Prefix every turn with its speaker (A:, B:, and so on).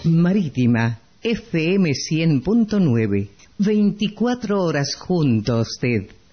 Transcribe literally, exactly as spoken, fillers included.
A: Marítima, F M cien punto nueve. veinticuatro horas junto a usted.